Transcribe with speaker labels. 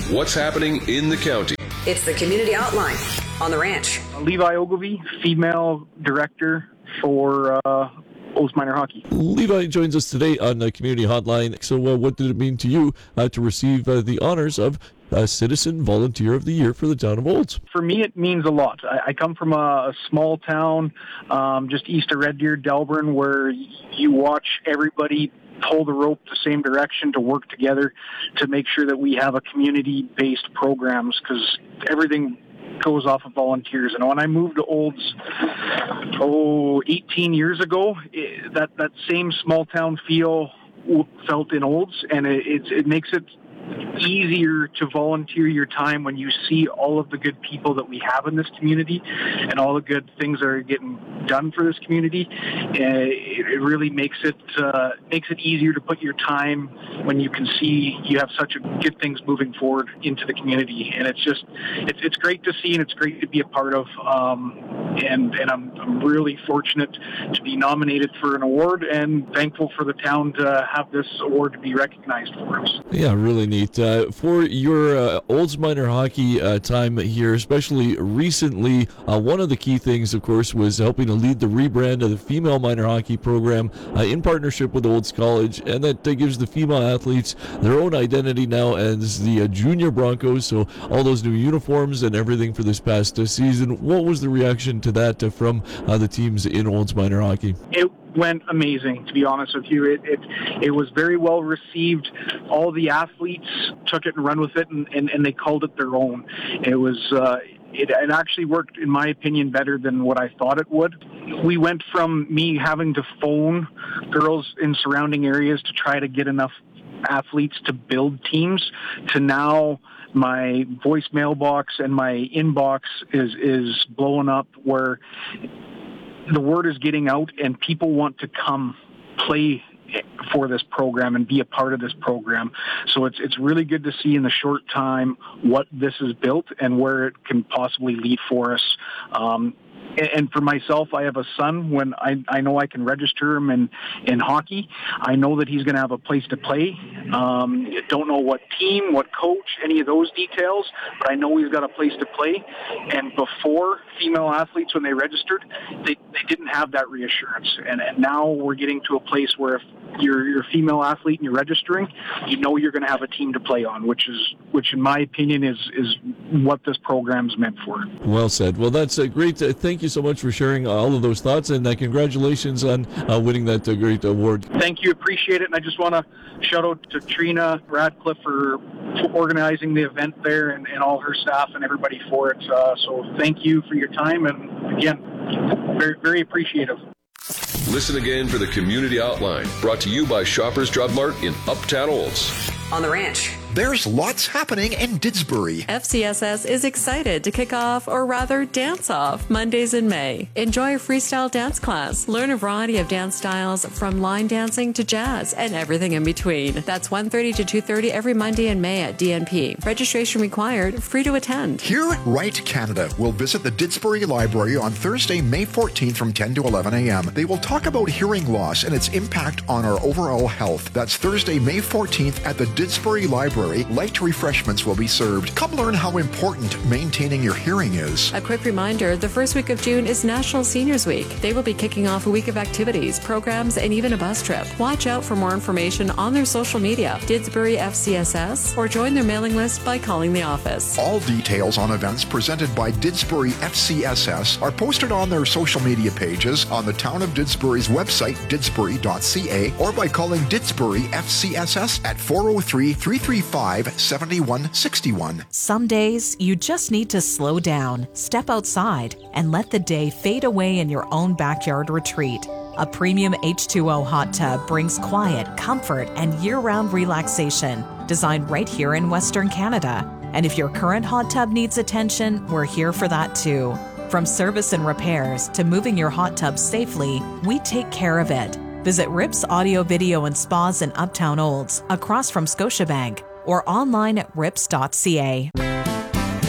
Speaker 1: what's happening in the county.
Speaker 2: It's the Community Outline on The Ranch.
Speaker 3: Levi Ogilvie, female director for Olds Minor Hockey.
Speaker 4: Levi joins us today on the Community Hotline. So what did it mean to you to receive the honors of Citizen Volunteer of the Year for the town of Olds?
Speaker 3: For me, it means a lot. I come from a small town just east of Red Deer, Delburn, where you watch everybody pull the rope the same direction to work together to make sure that we have a community-based programs, because everything goes off of volunteers. And when I moved to Olds 18 years ago, that same small town feel felt in Olds, and it makes it easier to volunteer your time when you see all of the good people that we have in this community and all the good things that are getting done for this community. It really makes it easier to put your time when you can see you have such good things moving forward into the community. And it's great to see, and it's great to be a part of. And I'm really fortunate to be nominated for an award, and thankful for the town to have this award to be recognized for us.
Speaker 4: Yeah, really neat. For your Olds Minor Hockey time here, especially recently, one of the key things, of course, was helping to lead the rebrand of the female minor hockey program in partnership with Olds College, and that gives the female athletes their own identity now as the Junior Broncos, so all those new uniforms and everything for this past season. What was the reaction to that from the teams in Olds Minor Hockey?
Speaker 3: It went amazing, to be honest with you. It was very well received. All the athletes took it and run with it, and they called it their own. It actually worked, in my opinion, better than what I thought it would. We went from me having to phone girls in surrounding areas to try to get enough athletes to build teams to now my voicemail box and my inbox is blowing up, where the word is getting out and people want to come play for this program and be a part of this program. So it's really good to see in the short time what this has built and where it can possibly lead for us. And for myself, I have a son. When I know I can register him in hockey, I know that he's going to have a place to play. Don't know what team, what coach, any of those details, but I know he's got a place to play. And before, female athletes, when they registered, they didn't have that reassurance. And now we're getting to a place where if you're a female athlete and you're registering, you know you're going to have a team to play on, which in my opinion is what this program's meant for.
Speaker 4: Well said. Well, that's great. Thank you so much for sharing all of those thoughts, and congratulations on winning that great award.
Speaker 3: Thank you. Appreciate it. And I just want to shout out to Trina Radcliffe for organizing the event there, and all her staff and everybody for it. So thank you for your time, and again, very, very appreciative.
Speaker 1: Listen again for the Community Outline, brought to you by Shoppers Drug Mart in Uptown Olds.
Speaker 2: On The Ranch.
Speaker 5: There's lots happening in Didsbury.
Speaker 6: FCSS is excited to kick off, or rather dance off, Mondays in May. Enjoy a freestyle dance class. Learn a variety of dance styles from line dancing to jazz and everything in between. That's 1:30 to 2:30 every Monday in May at DNP. Registration required, free to attend.
Speaker 5: Here at Right Canada will visit the Didsbury Library on Thursday, May 14th from 10 to 11 a.m. They will talk about hearing loss and its impact on our overall health. That's Thursday, May 14th at the Didsbury Library. Light refreshments will be served. Come learn how important maintaining your hearing is.
Speaker 6: A quick reminder, the first week of June is National Seniors Week. They will be kicking off a week of activities, programs, and even a bus trip. Watch out for more information on their social media, Didsbury FCSS, or join their mailing list by calling the office.
Speaker 5: All details on events presented by Didsbury FCSS are posted on their social media pages, on the Town of Didsbury's website, didsbury.ca, or by calling Didsbury FCSS at 403-335-7161.
Speaker 7: Some days, you just need to slow down, step outside, and let the day fade away in your own backyard retreat. A premium H2O hot tub brings quiet, comfort, and year-round relaxation, designed right here in Western Canada. And if your current hot tub needs attention, we're here for that too. From service and repairs to moving your hot tub safely, we take care of it. Visit Rips Audio, Video and Spas in Uptown Olds, across from Scotiabank, or online at rips.ca.